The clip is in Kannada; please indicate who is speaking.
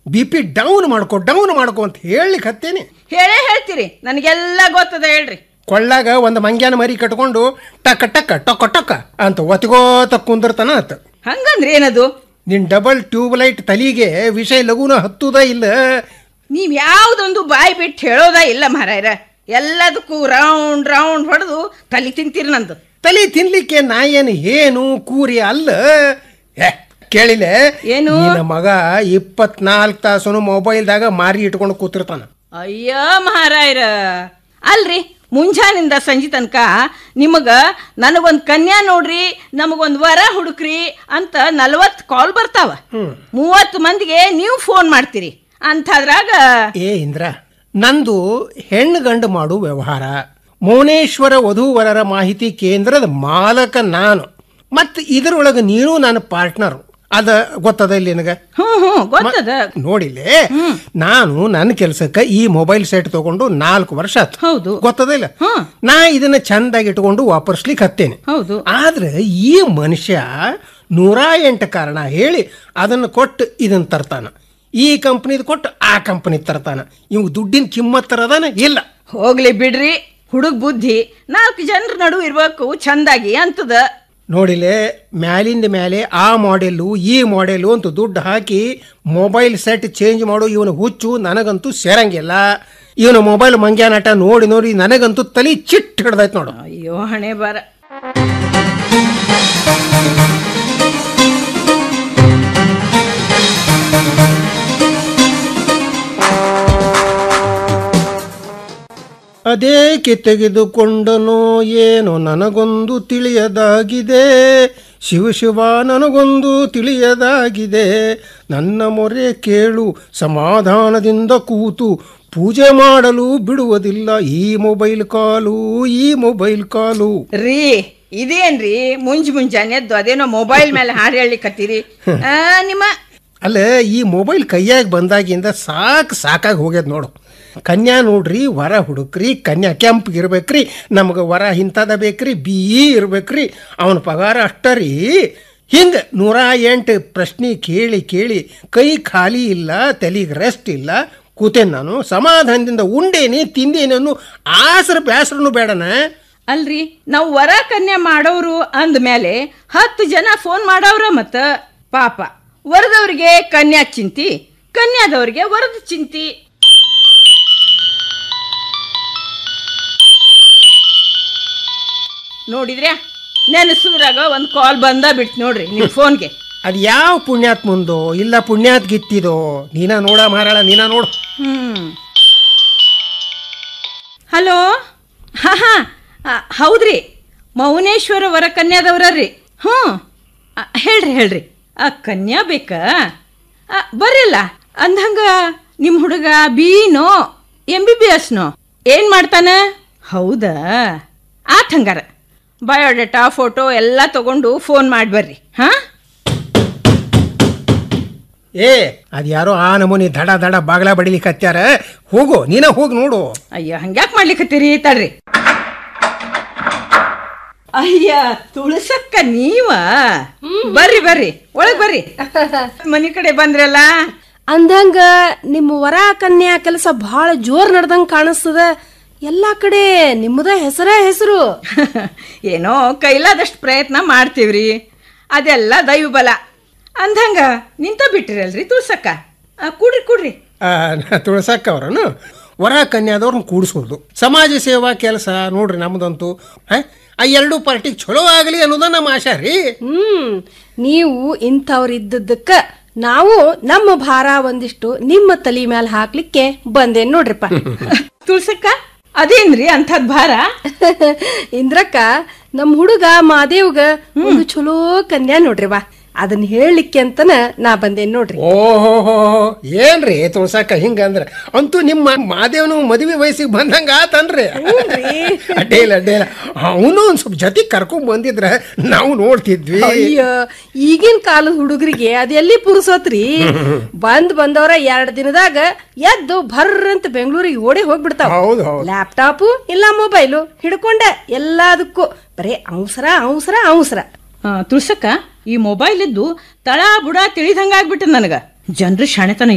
Speaker 1: BP ಡೌನ್ ಮಾಡ್ಕೊ ಅಂತ ಹೇಳಲಿಕ್ಕೆ ಹತ್ತೇನೆ.
Speaker 2: ಹೇಳೇ ಹೇಳ್ತೀರಿ, ನನಗೆಲ್ಲ ಗೊತ್ತದ ಹೇಳ್ರಿ.
Speaker 1: ಕೊಳ್ಳಾಗ ಒಂದು ಮಂಗ್ಯಾನ ಮರಿ ಕಟ್ಕೊಂಡು ಟಕ ಟಕ ಟೊಕ ಟೊಕ ಅಂತ ಒತ್ಕೋತ ಕುಂದಿರ್ತಾನ ಆತ.
Speaker 2: ಹಂಗಂದ್ರೆ ಏನದು?
Speaker 1: ನಿನ್ ಡಬಲ್ ಟ್ಯೂಬ್ಲೈಟ್ ತಲಿಗೆ ವಿಷಯ ಲಘುನ ಹತ್ತುದ ಇಲ್ಲ.
Speaker 2: ನೀವ್ ಯಾವ್ದೊಂದು ಬಾಯಿ ಬಿಟ್ಟು ಹೇಳೋದ ಇಲ್ಲ ಮಾರಾಯರ. ಎಲ್ಲದಕ್ಕೂ ರೌಂಡ್ ಹೊಡೆದು ತಲೆ ತಿಂತೀರಿ ನಂದು.
Speaker 1: ತಲೆ ತಿನ್ಲಿಕ್ಕೆ ನಾ ಏನು ಕೂರಿ ಅಲ್ಲ. ಕೇಳಿಲ್ಲ
Speaker 2: ಏನು?
Speaker 1: ನಿನ್ನ ಮಗ 24 ತಾಸು ಮೊಬೈಲ್ದಾಗ ಮಾರಿ ಇಟ್ಕೊಂಡು ಕೂತಿರ್ತಾನ.
Speaker 2: ಅಯ್ಯ ಮಹಾರಾಯರ, ಅಲ್ರಿ ಮುಂಜಾನಿಂದ ಸಂಜೆ ತನಕ ನಿಮಗ ನನಗೊಂದು ಕನ್ಯಾ ನೋಡ್ರಿ, ನಮಗೊಂದು ವರ ಹುಡುಕ್ರಿ ಅಂತ 40 ಕಾಲ್ ಬರ್ತಾವ. 30 ಮಂದಿಗೆ ನೀವು ಫೋನ್ ಮಾಡ್ತೀರಿ. ಅಂಥದ್ರಾಗ
Speaker 1: ಇಂದ್ರ, ನಂದು ಹೆಣ್ಣು ಗಂಡು ಮಾಡು ವ್ಯವಹಾರ. ಮೌನೇಶ್ವರ ವಧೂವರರ ಮಾಹಿತಿ ಕೇಂದ್ರದ ಮಾಲಕ ನಾನು. ಮತ್ತು ಇದರೊಳಗೆ ನೀನು ನನ್ನ ಪಾರ್ಟ್ನರ್. ಅದ ಗೊತ್ತದ ಇಲ್ಲಿ ನಿನಗ?
Speaker 2: ಗೊತ್ತದ.
Speaker 1: ನೋಡಿಲ್ಲೇ, ನಾನು ನನ್ನ ಕೆಲಸಕ್ಕೆ ಈ ಮೊಬೈಲ್ ಸೆಟ್ ತಗೊಂಡು 4 ವರ್ಷ ಆಯ್ತು.
Speaker 2: ಹೌದು,
Speaker 1: ಗೊತ್ತದ ಇಲ್ಲ? ನಾ ಇದನ್ನ ಚಂದಾಗಿ ಇಟ್ಕೊಂಡು ವಾಪರ್ಸ್ಲಿಕ್ಕೆ ಹತ್ತೇನೆ.
Speaker 2: ಹೌದು.
Speaker 1: ಆದ್ರೆ ಈ ಮನುಷ್ಯ 108 ಕಾರಣ ಹೇಳಿ ಅದನ್ನು ಕೊಟ್ಟು ಇದನ್ನ ತರ್ತಾನ, ಈ ಕಂಪನಿದ್ ಕೊಟ್ಟು ಆ ಕಂಪನಿ ತರ್ತಾನ. ಇವ್ ದುಡ್ಡಿನ ಕಿಮ್ಮತ್ ತರದಾನ ಇಲ್ಲ.
Speaker 2: ಹೋಗ್ಲಿ ಬಿಡ್ರಿ, ಹುಡುಗ ಬುದ್ಧಿ 4 ಜನರ ನಡು ಇರ್ಬೇಕು ಚಂದಾಗಿ ಅಂತದ.
Speaker 1: ನೋಡಿಲೆ, ಮ್ಯಾಲಿಂದ ಮೇಲೆ ಆ ಮಾಡೆಲ್ಲು ಈ ಮಾಡೆಲ್ಲು ಅಂತ ದುಡ್ಡು ಹಾಕಿ ಮೊಬೈಲ್ ಸೆಟ್ ಚೇಂಜ್ ಮಾಡೋ ಇವನು ಹುಚ್ಚು ನನಗಂತೂ ಸೇರಂಗಿಲ್ಲ. ಇವನು ಮೊಬೈಲ್ ಮಂಗ್ಯಾನಾಟ ನೋಡಿ ನನಗಂತೂ ತಲೆ ಚಿಟ್ ಹಿಡ್ದಾಯ್ತು ನೋಡು.
Speaker 2: ಅಯ್ಯೋ ಹಣೆ ಬಾರ.
Speaker 1: ಅದೇಕೆ ತೆಗೆದುಕೊಂಡನೋ ಏನೋ ನನಗೊಂದು ತಿಳಿಯದಾಗಿದೆ. ಶಿವ ನನಗೊಂದು ತಿಳಿಯದಾಗಿದೆ. ನನ್ನ ಮೊರೆ ಕೇಳು, ಸಮಾಧಾನದಿಂದ ಕೂತು ಪೂಜೆ ಮಾಡಲು ಬಿಡುವುದಿಲ್ಲ ಈ ಮೊಬೈಲ್ ಕಾಲು.
Speaker 2: ರೀ, ಇದೇನ್ರಿ ಮುಂಜಾನೆ ಎದ್ದು ಅದೇನೋ ಮೊಬೈಲ್ ಮೇಲೆ ಹಾಡು ಹೇಳಲಿಕ್ಕತ್ತೀರಿ ನಿಮ್ಮ?
Speaker 1: ಅಲ್ಲ, ಈ ಮೊಬೈಲ್ ಕೈಯಾಗಿ ಬಂದಾಗಿಂದ ಸಾಕಾಗಿ ಹೋಗ್ಯದ ನೋಡು. ಕನ್ಯಾ ನೋಡ್ರಿ, ವರ ಹುಡುಕ್ರಿ, ಕನ್ಯಾ ಕೆಂಪಗಿರ್ಬೇಕ್ರಿ, ನಮಗೆ ವರ ಇಂಥದ ಬೇಕ್ರಿ, BE ಇರ್ಬೇಕ್ರಿ, ಅವನ ಪಗಾರ ಅಷ್ಟರಿ. ಹಿಂಗೆ 108 ಪ್ರಶ್ನೆ ಕೇಳಿ ಕೈ ಖಾಲಿ ಇಲ್ಲ, ತಲೆಗೆ ರೆಸ್ಟ್ ಇಲ್ಲ. ಕೂತೇನೆ ನಾನು ಸಮಾಧಾನದಿಂದ, ಉಂಡೇನಿ ತಿಂದೇನನ್ನು ಆಸರ ಬ್ಯಾಸರನು ಬೇಡನ.
Speaker 2: ಅಲ್ರಿ, ನಾವು ವರ ಕನ್ಯಾ ಮಾಡೋರು ಅಂದ್ಮೇಲೆ 10 ಜನ ಫೋನ್ ಮಾಡವ್ರ. ಮತ್ತ ಪಾಪ ವರದವ್ರಿಗೆ ಕನ್ಯಾ ಚಿಂತಿ, ಕನ್ಯಾದವ್ರಿಗೆ ವರದ ಚಿಂತಿ. ನೋಡಿದ್ರ್ಯಾ, ನೆನೆಸುದ್ರಾಗ ಒಂದು ಕಾಲ್ ಬಂದ ಬಿಡ್ತು ನೋಡ್ರಿ ನಿಮ್ಮ ಫೋನ್ಗೆ.
Speaker 1: ಅದು ಯಾವ ಪುಣ್ಯಾತ್ಮಂದೋ ಇಲ್ಲ ಪುಣ್ಯಾತ್ ಗಿತ್ತಿದೋ, ನೀನ ನೋಡ ಮಾರಾಳ, ನೀನ ನೋಡು.
Speaker 2: ಹಲೋ, ಹೌದ್ರಿ, ಮೌನೇಶ್ವರ ವರ ಕನ್ಯಾದವ್ರಿ. ಹೇಳ್ರಿ, ಆ ಕನ್ಯಾ ಬೇಕಾ? ಬರ್ರಿಲ್ಲ. ಅಂದಂಗ ನಿಮ್ಮ ಹುಡುಗ BEನೋ MBBSನೋ ಏನ್ ಮಾಡ್ತಾನ? ಹೌದಾ, ಆತ್ ಹಂಗಾರ. ಬಯೋಡೇಟಾ ಫೋಟೋ ಎಲ್ಲ ತಗೊಂಡು ಫೋನ್ ಮಾಡಿ ಬರ್ರಿ.
Speaker 1: ಅದು ಯಾರೋ ಆ ನಮೂನಿ ದಡ ಬಾಗ್ಲ ಬಡಿಲಿಕ್ಕೆ ಹತ್ಯಾರ. ಹೋಗು, ನೀನ ಹೋಗಿ ನೋಡು.
Speaker 2: ಅಯ್ಯ, ಹಂಗ್ಯಾಕ್ ಮಾಡ್ಲಿಕ್ಕತ್ತೀರಿ? ತಡ್ರಿ. ಅಯ್ಯ ತುಳಸಕ್ಕ, ನೀವ ಬರ್ರಿ ಒಳಗ್ ಬರ್ರಿ. ಮನಿ ಕಡೆ ಬಂದ್ರಲ್ಲ.
Speaker 3: ಅಂದಂಗ ನಿಮ್ಮ ವರ ಕನ್ಯಾ ಕೆಲಸ ಬಹಳ ಜೋರ್ ನಡ್ದಂಗ ಕಾಣಿಸ್ತದ. ಎಲ್ಲಾ ಕಡೆ ನಿಮ್ಮದ ಹೆಸರು.
Speaker 2: ಏನೋ ಕೈಲಾದಷ್ಟು ಪ್ರಯತ್ನ ಮಾಡ್ತೀವ್ರಿ, ಅದೆಲ್ಲ ದೈವ ಬಲ. ಅಂದಂಗ ನಿಂತ ಬಿಟ್ಟಿರಲ್ರಿ ತುಳಸಕ್ಕ. ಕೂಡ್ರಿ.
Speaker 1: ತುಳಸಕ್ಕ ಅವ್ರನು ವರ ಕನ್ಯಾದವ್ರನ್ನ ಕೂಡಿಸೋದು ಸಮಾಜ ಸೇವಾ ಕೆಲಸ ನೋಡ್ರಿ ನಮ್ದಂತೂ. ಆ 2 ಪಾರ್ಟಿಗೆ ಚಲೋ ಆಗಲಿ ಅನ್ನೋದ ನಮ್ಮ ಆಶಾ ರೀ.
Speaker 3: ನೀವು ಇಂಥವ್ರು ಇದ್ದದ್ದಕ್ಕ ನಾವು ನಮ್ಮ ಭಾರ ಒಂದಿಷ್ಟು ನಿಮ್ಮ ತಲೆ ಮ್ಯಾಲ ಹಾಕ್ಲಿಕ್ಕೆ ಬಂದೇನ್ ನೋಡ್ರಿಪ್ಪ.
Speaker 2: ತುಳಸಕ್ಕ, ಅದೇನ್ರಿ ಅಂಥದ್ ಭಾರ?
Speaker 3: ಇಂದ್ರಕ್ಕ, ನಮ್ ಹುಡುಗ ಮಾದೇವ್ಗ ಒಂದು ಚಲೋ ಕನ್ಯಾ ನೋಡ್ರಿ ಬಾ, ಅದನ್ನ ಹೇಳಲಿಕ್ಕೆ ಅಂತನ ನಾ ಬಂದೇನ್ ನೋಡ್ರಿ.
Speaker 1: ಓಹೋ, ಏನ್ರಿ ತುಳಸಕ್ಕ ಹಿಂಗಂದ್ರ? ಅಂತೂ ನಿಮ್ಮ ಮಾದೇವನು ಮದುವೆ ವಯಸ್ಸಿಗೆ ಬಂದಂಗ ಆತನ್ರಿ. ಅಡ್ಡೇಲ ಅವನು ಒಂದ್ ಸ್ವಲ್ಪ ಜೊತೆ ಕರ್ಕೊಂಡ್ ಬಂದಿದ್ರ ನಾವು ನೋಡ್ತಿದ್ವಿ.
Speaker 3: ಅಯ್ಯ, ಈಗಿನ ಕಾಲದ ಹುಡುಗರಿಗೆ ಅದೆಲ್ಲಿ ಪುರುಸೋತ್ರಿ. ಬಂದವ್ರ 2 ದಿನದಾಗ ಎದ್ದು ಭರ್ರಂತ ಬೆಂಗಳೂರಿಗೆ ಓಡಿ ಹೋಗ್ಬಿಡ್ತಾವ. ಲ್ಯಾಪ್ಟಾಪು ಇಲ್ಲ ಮೊಬೈಲು ಹಿಡ್ಕೊಂಡ ಎಲ್ಲದಕ್ಕೂ ಬರೇ ಅವಸರ.
Speaker 2: ತುಳಸಕ್ಕ, ಈ ಮೊಬೈಲ್ ಇದ್ದು ತಳ ಬುಡ ತಿಳಿದಂಗಾಗ್ಬಿಟ್ಟ ನನಗ. ಜನರು ಶಾಣೆತನ